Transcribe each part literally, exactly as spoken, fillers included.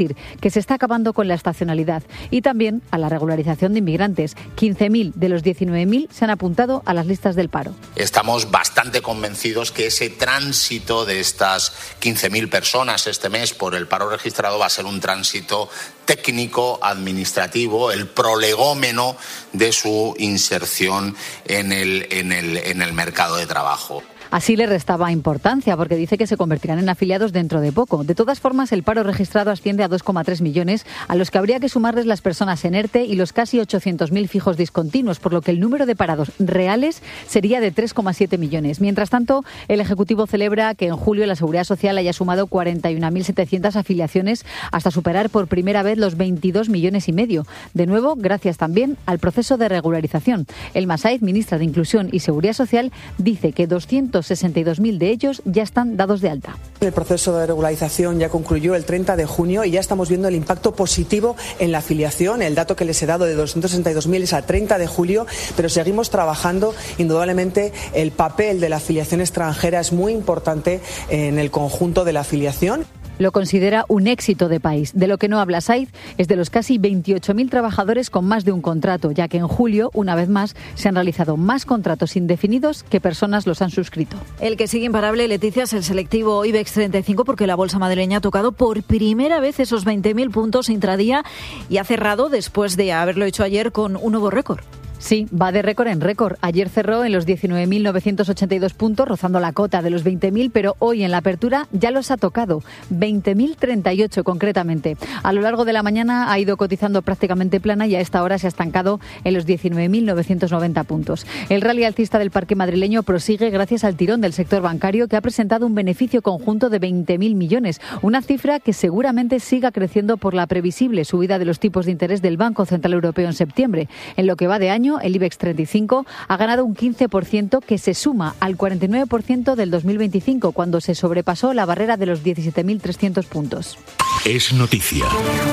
que se está acabando con la estacionalidad y también a la regularización de inmigrantes. quince mil de los diecinueve mil se han apuntado a las listas del paro. Estamos bastante convencidos que ese tránsito de estas quince mil personas este mes por el paro registrado va a ser un tránsito técnico, administrativo, el prolegómeno de su inserción en el, en el, en el mercado de trabajo. Así le restaba importancia porque dice que se convertirán en afiliados dentro de poco. De todas formas, el paro registrado asciende a dos coma tres millones, a los que habría que sumarles las personas en ERTE y los casi ochocientos mil fijos discontinuos, por lo que el número de parados reales sería de tres coma siete millones. Mientras tanto, el Ejecutivo celebra que en julio la Seguridad Social haya sumado cuarenta y una mil setecientas afiliaciones hasta superar por primera vez los veintidós millones y medio. De nuevo, gracias también al proceso de regularización. Elma Saiz, ministra de Inclusión y Seguridad Social, dice que doscientos sesenta y dos mil de ellos ya están dados de alta. El proceso de regularización ya concluyó el treinta de junio y ya estamos viendo el impacto positivo en la afiliación. El dato que les he dado de doscientos sesenta y dos mil es a treinta de julio, pero seguimos trabajando. Indudablemente el papel de la afiliación extranjera es muy importante en el conjunto de la afiliación. Lo considera un éxito de país. De lo que no habla Saiz es de los casi veintiocho mil trabajadores con más de un contrato, ya que en julio, una vez más, se han realizado más contratos indefinidos que personas los han suscrito. El que sigue imparable, Leticia, es el selectivo IBEX treinta y cinco, porque la bolsa madrileña ha tocado por primera vez esos veinte mil puntos intradía y ha cerrado después de haberlo hecho ayer con un nuevo récord. Sí, va de récord en récord. Ayer cerró en los diecinueve mil novecientos ochenta y dos puntos, rozando la cota de los veinte mil, pero hoy en la apertura ya los ha tocado, veinte mil treinta y ocho concretamente. A lo largo de la mañana ha ido cotizando prácticamente plana y a esta hora se ha estancado en los diecinueve mil novecientos noventa puntos. El rally alcista del parque madrileño prosigue gracias al tirón del sector bancario, que ha presentado un beneficio conjunto de veinte mil millones, una cifra que seguramente siga creciendo por la previsible subida de los tipos de interés del Banco Central Europeo en septiembre. En lo que va de año, el IBEX treinta y cinco ha ganado un quince por ciento, que se suma al cuarenta y nueve por ciento del dos mil veinticinco, cuando se sobrepasó la barrera de los diecisiete mil trescientos puntos. Es noticia.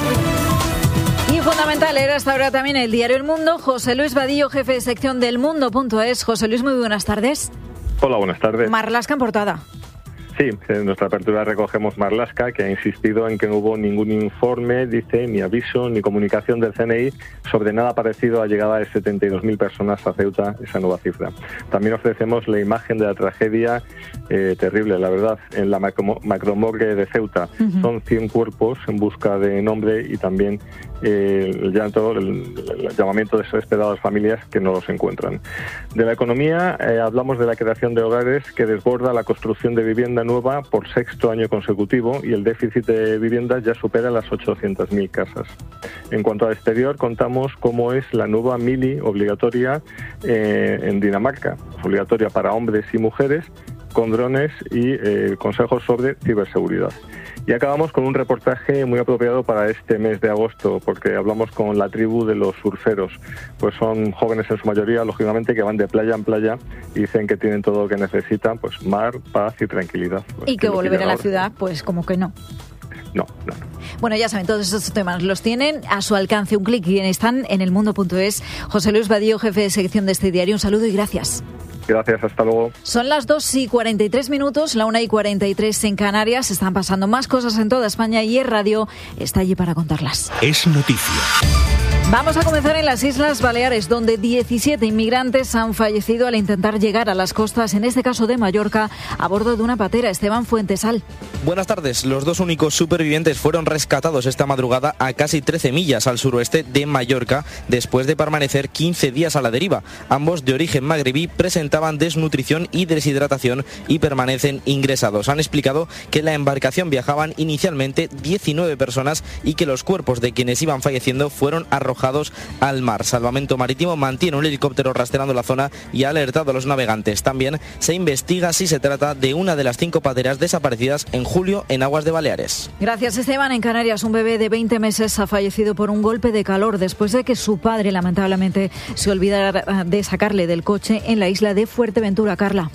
Y fundamental era hasta ahora también el diario El Mundo. José Luis Vadillo, jefe de sección del Mundo punto es. José Luis, muy buenas tardes. Hola, buenas tardes. Marlaska en portada. Sí, en nuestra apertura recogemos Marlaska, que ha insistido en que no hubo ningún informe, dice, ni aviso, ni comunicación del C N I sobre nada parecido a la llegada de setenta y dos mil personas a Ceuta, esa nueva cifra. También ofrecemos la imagen de la tragedia eh, terrible, la verdad, en la macro, macromorgue de Ceuta. Uh-huh. Son cien cuerpos en busca de nombre y también eh, el llanto, el, el llamamiento desesperado a las familias que no los encuentran. De la economía eh, hablamos de la creación de hogares, que desborda la construcción de vivienda nueva por sexto año consecutivo, y el déficit de viviendas ya supera las ochocientas mil casas. En cuanto al exterior, contamos cómo es la nueva mili obligatoria eh, en Dinamarca, obligatoria para hombres y mujeres, con drones y eh, consejos sobre ciberseguridad. Y acabamos con un reportaje muy apropiado para este mes de agosto, porque hablamos con la tribu de los surferos. Pues son jóvenes en su mayoría, lógicamente, que van de playa en playa y dicen que tienen todo lo que necesitan, pues mar, paz y tranquilidad. Pues, y que volver a la ciudad, pues como que no. No, no, no. Bueno, ya saben, todos estos temas los tienen a su alcance, un clic, y están en el mundo punto es. José Luis Vadillo, jefe de sección de este diario, un saludo y gracias. Gracias, hasta luego. Son las dos y cuarenta y tres minutos, la una y cuarenta y tres en Canarias. Están pasando más cosas en toda España y Es Radio está allí para contarlas. Es noticia. Vamos a comenzar en las Islas Baleares, donde diecisiete inmigrantes han fallecido al intentar llegar a las costas, en este caso de Mallorca, a bordo de una patera. Esteban Fuentesal. Buenas tardes. Los dos únicos supervivientes fueron rescatados esta madrugada a casi trece millas al suroeste de Mallorca, después de permanecer quince días a la deriva. Ambos, de origen magrebí, presentaban desnutrición y deshidratación y permanecen ingresados. Han explicado que en la embarcación viajaban inicialmente diecinueve personas y que los cuerpos de quienes iban falleciendo fueron arrojados al mar. Salvamento Marítimo mantiene un helicóptero rastreando la zona y ha alertado a los navegantes. También se investiga si se trata de una de las cinco pateras desaparecidas en julio en aguas de Baleares. Gracias, Esteban. En Canarias, un bebé de veinte meses ha fallecido por un golpe de calor después de que su padre lamentablemente se olvidara de sacarle del coche en la isla de Fuerteventura. Carla.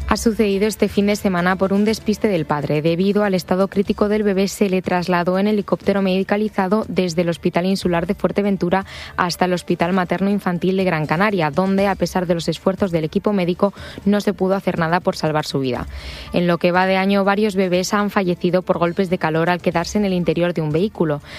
Ha sucedido este fin de semana por un despiste del padre. Debido al estado crítico del bebé, se le trasladó en helicóptero medicalizado desde el Hospital Insular de Fuerteventura hasta el Hospital Materno-Infantil de Gran Canaria, donde, a pesar de los esfuerzos del equipo médico, no se pudo hacer nada por salvar su vida. En lo que va de año, varios bebés han fallecido por golpes de calor al quedarse en el interior de un vehículo.